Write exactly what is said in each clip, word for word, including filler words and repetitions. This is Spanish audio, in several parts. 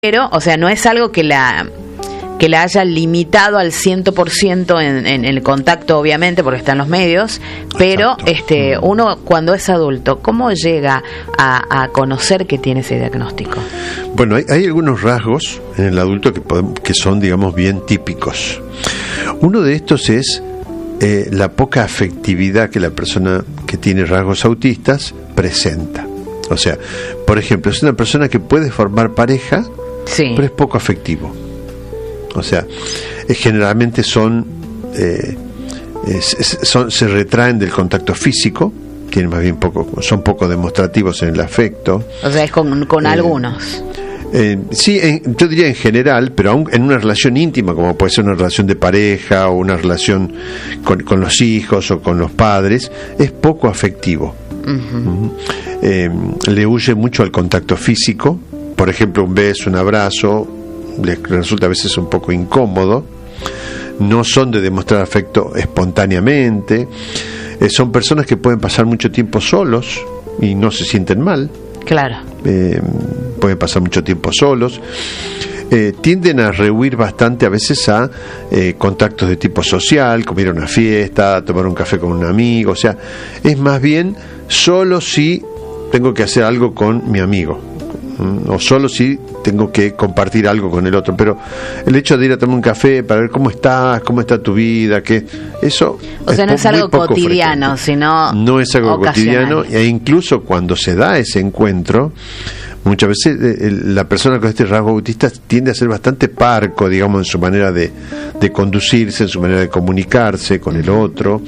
Pero, o sea, no es algo que la que la haya limitado al cien por ciento en, en el contacto, obviamente, porque está en los medios, pero Exacto. este uno cuando es adulto, ¿cómo llega a, a conocer que tiene ese diagnóstico? Bueno, hay, hay algunos rasgos en el adulto que, podemos, que son, digamos, bien típicos. Uno de estos es eh, la poca afectividad que la persona que tiene rasgos autistas presenta. O sea, por ejemplo, es una persona que puede formar pareja, sí. pero es poco afectivo. O sea, eh, generalmente son, eh, es, son se retraen del contacto físico, tienen más bien poco, son poco demostrativos en el afecto. O sea, es con, con eh, algunos. Eh, sí, en, yo diría en general, pero aún en una relación íntima, como puede ser una relación de pareja o una relación con, con los hijos o con los padres, es poco afectivo. Uh-huh. Uh-huh. Eh, le huye mucho al contacto físico, por ejemplo, un beso, un abrazo. Les resulta a veces un poco incómodo, no son de demostrar afecto espontáneamente, eh, son personas que pueden pasar mucho tiempo solos y no se sienten mal. Claro. Eh, pueden pasar mucho tiempo solos, eh, tienden a rehuir bastante a veces a eh, contactos de tipo social, como ir a una fiesta, tomar un café con un amigo, o sea, es más bien solo si tengo que hacer algo con mi amigo, o solo si tengo que compartir algo con el otro, pero el hecho de ir a tomar un café para ver cómo estás, cómo está tu vida, que eso o sea, no es algo cotidiano, sino no es algo cotidiano, e incluso cuando se da ese encuentro, muchas veces eh, la persona con este rasgo autista tiende a ser bastante parco, digamos, en su manera de, de conducirse, en su manera de comunicarse con el otro,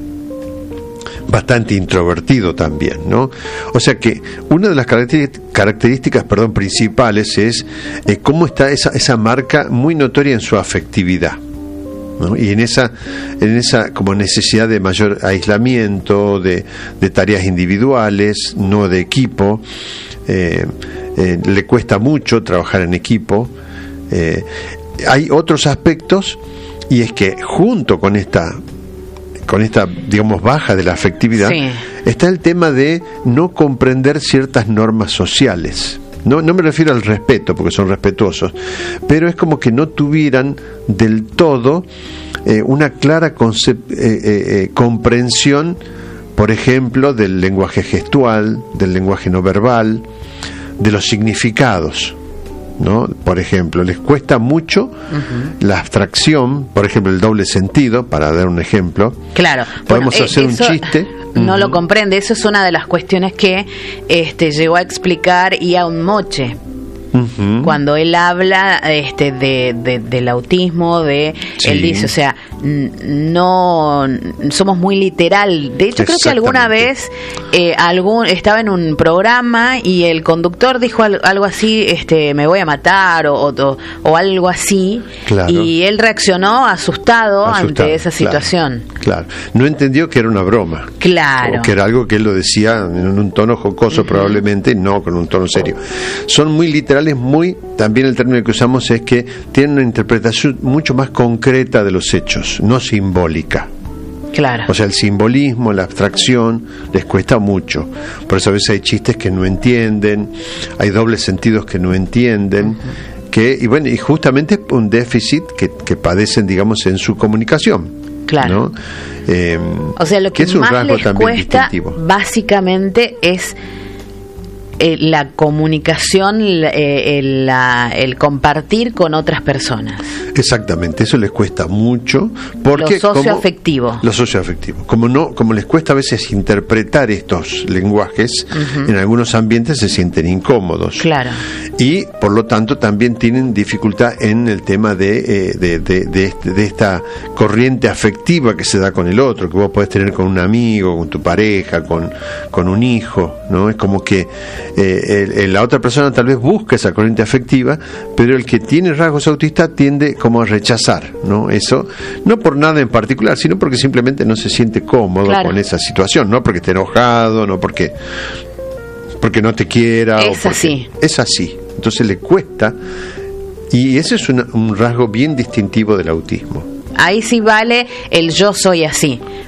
bastante introvertido también, ¿no? O sea que una de las características, perdón, principales es eh, cómo está esa, esa marca muy notoria en su afectividad, ¿no? Y en esa, en esa como necesidad de mayor aislamiento, de, de tareas individuales, no de equipo, eh, eh, le cuesta mucho trabajar en equipo. Eh, hay otros aspectos, y es que junto con esta con esta, digamos, baja de la afectividad, sí. está el tema de no comprender ciertas normas sociales. No, no me refiero al respeto, porque son respetuosos, pero es como que no tuvieran del todo eh, una clara concep- eh, eh, eh, comprensión, por ejemplo, del lenguaje gestual, del lenguaje no verbal, de los significados, ¿no? Por ejemplo, les cuesta mucho uh-huh. la abstracción, por ejemplo, el doble sentido, para dar un ejemplo. Claro. Podemos bueno, hacer eso, un chiste. No uh-huh. lo comprende. Eso es una de las cuestiones que este llegó a explicar Ian Moche. Uh-huh. Cuando él habla este de, de del autismo, de sí. él dice, o sea, no somos muy literal. De hecho, creo que alguna vez eh, algún estaba en un programa y el conductor dijo algo, algo así, este, me voy a matar o, o, o algo así, claro. y él reaccionó asustado, asustado ante esa situación. Claro, claro, no entendió que era una broma. Claro. O que era algo que él lo decía en un tono jocoso, uh-huh. probablemente, no con un tono serio. Son muy literales. Muy, también el término que usamos es que tienen una interpretación mucho más concreta de los hechos, no simbólica. Claro. O sea, el simbolismo, la abstracción, les cuesta mucho. Por eso a veces hay chistes que no entienden, hay dobles sentidos que no entienden, uh-huh. que, y bueno, y justamente un déficit que, que padecen, digamos, en su comunicación. Claro. ¿No? Eh, o sea, lo que, que es un más rasgo les también cuesta, distintivo. Básicamente, es Eh, la comunicación, eh, el, la, el compartir con otras personas. Exactamente, eso les cuesta mucho porque lo socioafectivo. Lo socioafectivo. Como no, como les cuesta a veces interpretar estos lenguajes, uh-huh. en algunos ambientes se sienten incómodos. Claro. Y por lo tanto también tienen dificultad en el tema de, eh, de, de, de, este, de esta corriente afectiva que se da con el otro, que vos podés tener con un amigo, con tu pareja, con, con un hijo, ¿no? Es como que Eh, el, el, la otra persona tal vez busca esa corriente afectiva, pero el que tiene rasgos autistas tiende como a rechazar, ¿no? Eso, no por nada en particular, sino porque simplemente no se siente cómodo claro. con esa situación, no porque esté enojado, no porque porque no te quiera. Es o así. Es así. Entonces le cuesta, y ese es una, un rasgo bien distintivo del autismo. Ahí sí vale el yo soy así,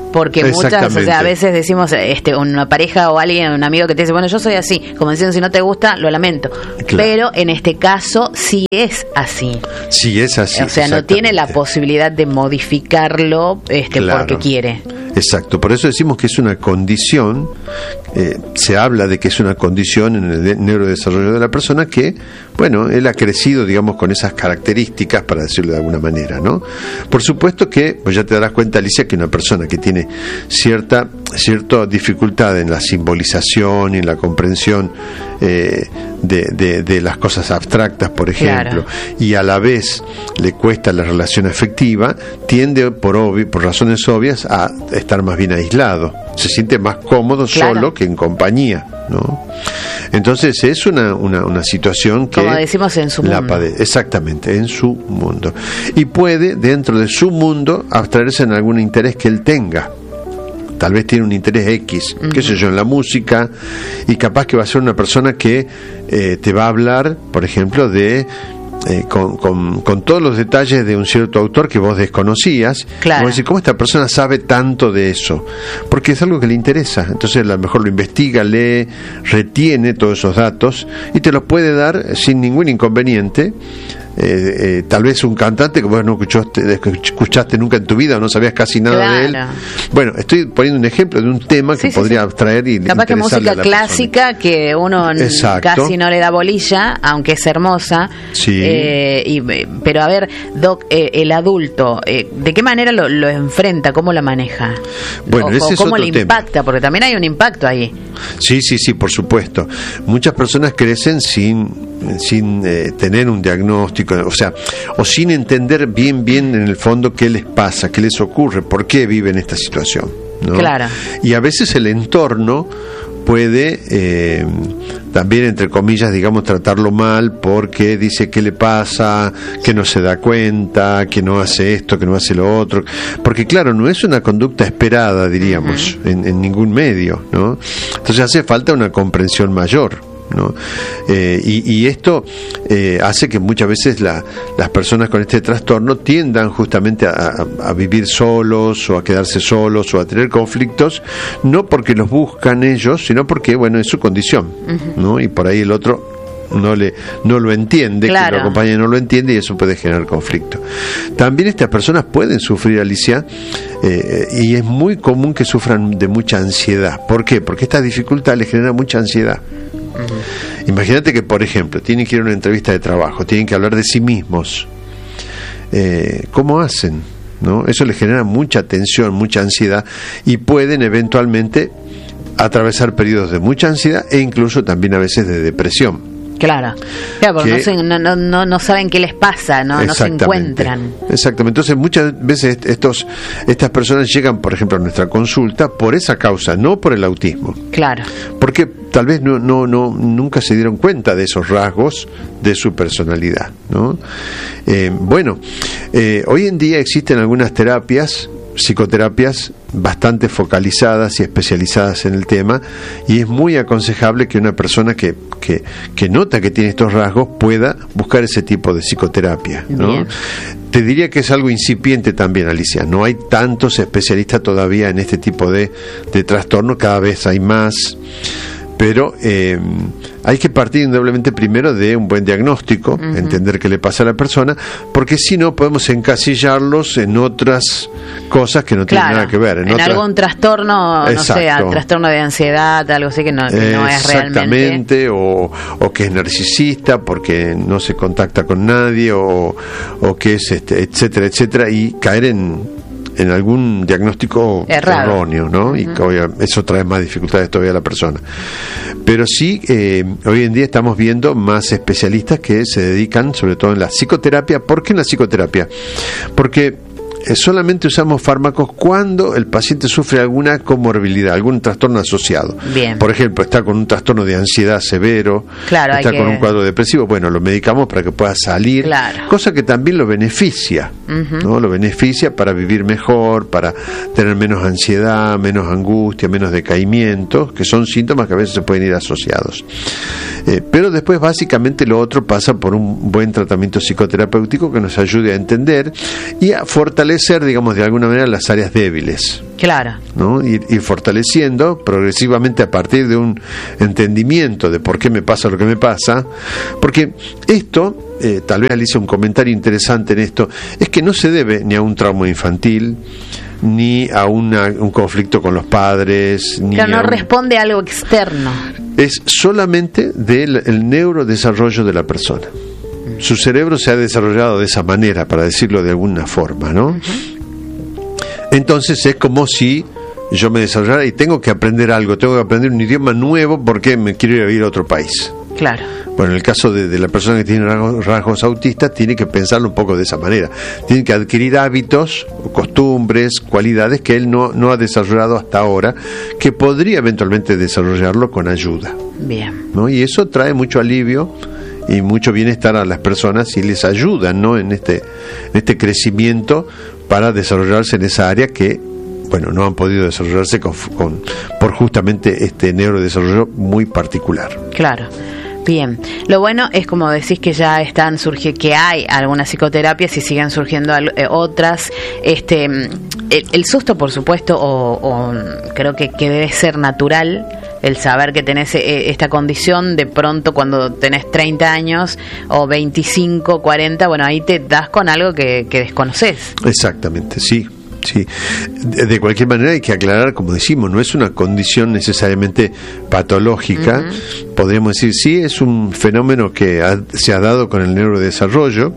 Porque muchas, o sea, a veces decimos, este, una pareja o alguien, un amigo que te dice, bueno, yo soy así, como diciendo, si no te gusta, lo lamento. Claro. Pero en este caso sí es así. Sí es así. O sea, no tiene la posibilidad de modificarlo este, claro. porque quiere. Exacto, por eso decimos que es una condición, eh, se habla de que es una condición en el de- neurodesarrollo de la persona que, bueno, él ha crecido, digamos, con esas características, para decirlo de alguna manera, ¿no? Por supuesto que, pues ya te darás cuenta, Alicia, que una persona que tiene cierta, cierta dificultad en la simbolización y en la comprensión eh, de, de, de las cosas abstractas, por ejemplo, claro. y a la vez le cuesta la relación afectiva, tiende, por obvio, por razones obvias, a estar más bien aislado, se siente más cómodo claro. solo que en compañía, ¿no? Entonces es una, una, una situación que como decimos en su la mundo padece, exactamente, en su mundo, y puede dentro de su mundo abstraerse en algún interés que él tenga. Tal vez tiene un interés X, uh-huh. qué sé yo, en la música, y capaz que va a ser una persona que eh, te va a hablar, por ejemplo, de Eh, con, con, con todos los detalles de un cierto autor que vos desconocías. Claro. Vos decís, ¿cómo esta persona sabe tanto de eso? Porque es algo que le interesa. Entonces a lo mejor lo investiga, lee, retiene todos esos datos y te los puede dar sin ningún inconveniente. Eh, eh, tal vez un cantante que vos no escuchaste, escuchaste nunca en tu vida o no sabías casi nada claro. de él. Bueno, estoy poniendo un ejemplo de un tema que sí, sí, podría sí. abstraer y capaz que música clásica persona. Que uno Exacto. casi no le da bolilla, aunque es hermosa. Sí. Eh, y, pero a ver, Doc, eh, el adulto, eh, ¿de qué manera lo, lo enfrenta? ¿Cómo la maneja? Bueno, o, ese o es ¿Cómo otro le tema. impacta? Porque también hay un impacto ahí. Sí, sí, sí, por supuesto. Muchas personas crecen sin, sin eh, tener un diagnóstico, o sea, o sin entender bien, bien en el fondo qué les pasa, qué les ocurre, por qué viven esta situación, ¿no? Claro. Y a veces el entorno puede eh, también, entre comillas, digamos, tratarlo mal porque dice qué le pasa, que no se da cuenta, que no hace esto, que no hace lo otro, porque claro, no es una conducta esperada, diríamos, uh-huh. en, en ningún medio, ¿no? Entonces hace falta una comprensión mayor, ¿no? Eh, y, y esto eh, hace que muchas veces la, las personas con este trastorno tiendan justamente a, a, a vivir solos o a quedarse solos o a tener conflictos, no porque los buscan ellos, sino porque, bueno, es su condición, uh-huh. ¿no? Y por ahí el otro no le no lo entiende, claro. que lo acompaña no lo entiende, y eso puede generar conflicto. También estas personas pueden sufrir, Alicia, eh, y es muy común que sufran de mucha ansiedad. ¿Por qué? Porque esta dificultad les genera mucha ansiedad. Uh-huh. Imagínate que, por ejemplo, tienen que ir a una entrevista de trabajo, tienen que hablar de sí mismos. Eh, ¿Cómo hacen? ¿No? Eso les genera mucha tensión, mucha ansiedad, y pueden eventualmente atravesar periodos de mucha ansiedad e incluso también a veces de depresión. Claro, claro, porque que, no, se, no, no, no saben qué les pasa, no, no se encuentran. Exactamente, entonces muchas veces estos estas personas llegan, por ejemplo, a nuestra consulta por esa causa, no por el autismo. Claro. Porque tal vez no no no nunca se dieron cuenta de esos rasgos de su personalidad, ¿no? Eh, bueno, eh, hoy en día existen algunas terapias, psicoterapias bastante focalizadas y especializadas en el tema, y es muy aconsejable que una persona que, que, que nota que tiene estos rasgos pueda buscar ese tipo de psicoterapia, ¿no? Bien. Te diría que es algo incipiente también, Alicia, no hay tantos especialistas todavía en este tipo de, de trastorno, cada vez hay más, pero eh, hay que partir indudablemente primero de un buen diagnóstico, uh-huh. entender qué le pasa a la persona, porque si no podemos encasillarlos en otras cosas que no claro, tienen nada que ver. En, en otras... algún trastorno, no sé, trastorno de ansiedad, algo así que no, que no es realmente. Exactamente, o, o que es narcisista porque no se contacta con nadie, o, o que es, este, etcétera, etcétera, y caer en... en algún diagnóstico errado, erróneo, ¿no? Uh-huh. Y que obvio, eso trae más dificultades todavía a la persona. Pero sí, eh, hoy en día estamos viendo más especialistas que se dedican, sobre todo en la psicoterapia. ¿Por qué en la psicoterapia? Porque solamente usamos fármacos cuando el paciente sufre alguna comorbilidad, algún trastorno asociado. Bien. Por ejemplo, está con un trastorno de ansiedad severo, claro, está con que... un cuadro depresivo, bueno, lo medicamos para que pueda salir, claro. cosa que también lo beneficia, uh-huh. ¿no? Lo beneficia para vivir mejor, para tener menos ansiedad, menos angustia, menos decaimiento, que son síntomas que a veces se pueden ir asociados. Eh, pero después básicamente lo otro pasa por un buen tratamiento psicoterapéutico que nos ayude a entender y a fortalecer, digamos, de alguna manera las áreas débiles. Claro. ¿No? Ir, ir fortaleciendo progresivamente a partir de un entendimiento de por qué me pasa lo que me pasa, porque esto, eh, tal vez Alicia, un comentario interesante en esto, es que no se debe ni a un trauma infantil, ni a una, un conflicto con los padres, ni claro, no a un... responde a algo externo. Es solamente del el neurodesarrollo de la persona. Su cerebro se ha desarrollado de esa manera, para decirlo de alguna forma, ¿no? Uh-huh. Entonces es como si yo me desarrollara y tengo que aprender algo, tengo que aprender un idioma nuevo porque me quiero ir a vivir a otro país. Claro. Bueno, en el caso de, de la persona que tiene rasgos, rasgos autistas, tiene que pensarlo un poco de esa manera. Tiene que adquirir hábitos, costumbres, cualidades que él no, no ha desarrollado hasta ahora, que podría eventualmente desarrollarlo con ayuda. Bien. ¿No? Y eso trae mucho alivio y mucho bienestar a las personas y les ayuda, ¿no?, en este, en este crecimiento para desarrollarse en esa área que, bueno, no han podido desarrollarse con, con, por justamente este neurodesarrollo muy particular. Claro. Bien, lo bueno es, como decís, que ya están surgiendo, que hay algunas psicoterapias y siguen surgiendo eh, otras. Este, el, el susto, por supuesto, o, o creo que, que debe ser natural el saber que tenés eh, esta condición. De pronto, cuando tenés treinta años o veinticinco, cuarenta, bueno, ahí te das con algo que, que desconoces. Exactamente, sí. Sí, de, de cualquier manera hay que aclarar, como decimos, no es una condición necesariamente patológica. Uh-huh. Podríamos decir, sí, es un fenómeno que ha, se ha dado con el neurodesarrollo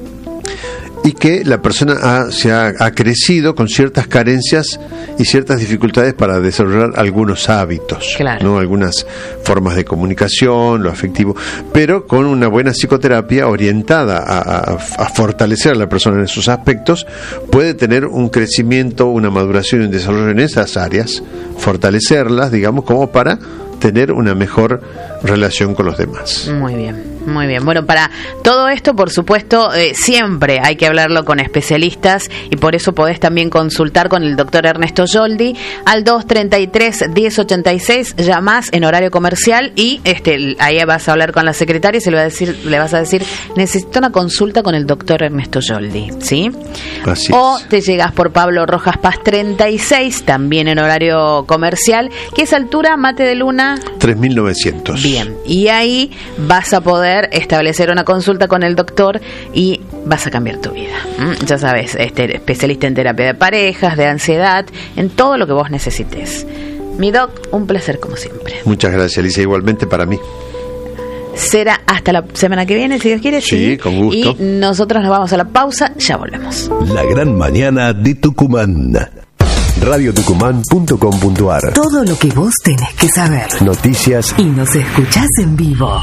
y que la persona ha, se ha, ha crecido con ciertas carencias y ciertas dificultades para desarrollar algunos hábitos, claro, ¿no? Algunas formas de comunicación, lo afectivo, pero con una buena psicoterapia orientada a, a, a fortalecer a la persona en esos aspectos, puede tener un crecimiento, una maduración y un desarrollo en esas áreas, fortalecerlas, digamos, como para tener una mejor relación con los demás. Muy bien, muy bien. Bueno, para todo esto, por supuesto, eh, siempre hay que hablarlo con especialistas y por eso podés también consultar con el doctor Ernesto Yoldi al dos treinta y tres, diez ochenta y seis, llamás en horario comercial y este ahí vas a hablar con la secretaria y se le, va a decir, le vas a decir, necesito una consulta con el doctor Ernesto Yoldi, ¿sí? Así o es. Te llegas por Pablo Rojas Paz treinta y seis, también en horario comercial, que es altura Mate de Luna tres mil novecientos. Bien, y ahí vas a poder establecer una consulta con el doctor y vas a cambiar tu vida. ¿Mm? Ya sabes, este especialista en terapia de parejas, de ansiedad, en todo lo que vos necesites. Mi doc, un placer como siempre. Muchas gracias, Alicia, igualmente para mí. Será hasta la semana que viene, si Dios quiere. Sí, sí, con gusto. Y nosotros nos vamos a la pausa, ya volvemos. La gran mañana de Tucumán. radio tucumán punto com punto ar. Todo lo que vos tenés que saber. Noticias. Y nos escuchás en vivo.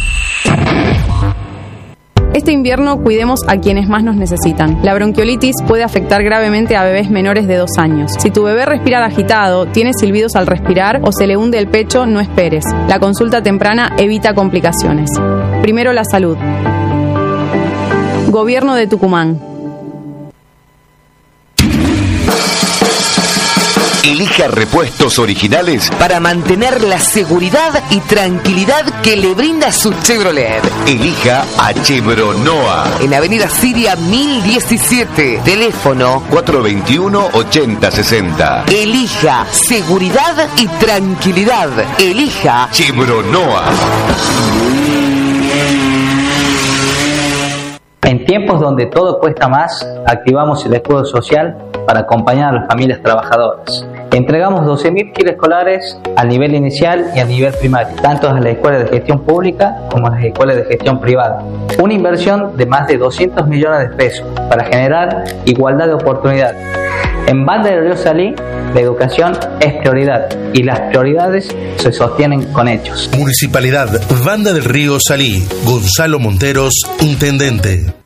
Este invierno cuidemos a quienes más nos necesitan. La bronquiolitis puede afectar gravemente a bebés menores de dos años. Si tu bebé respira agitado, tiene silbidos al respirar o se le hunde el pecho, no esperes. La consulta temprana evita complicaciones. Primero la salud. Gobierno de Tucumán. Elija repuestos originales para mantener la seguridad y tranquilidad que le brinda su Chevrolet. Elija a Chevronoa. En Avenida Siria mil diecisiete. Teléfono cuatro dos uno, ocho cero seis cero. Elija seguridad y tranquilidad. Elija Chevronoa. En tiempos donde todo cuesta más, activamos el escudo social para acompañar a las familias trabajadoras. Entregamos doce mil kits escolares al nivel inicial y al nivel primario, tanto a las escuelas de gestión pública como a las escuelas de gestión privada. Una inversión de más de doscientos millones de pesos para generar igualdad de oportunidades. En Banda del Río Salí, la educación es prioridad y las prioridades se sostienen con hechos. Municipalidad Banda del Río Salí. Gonzalo Monteros, intendente.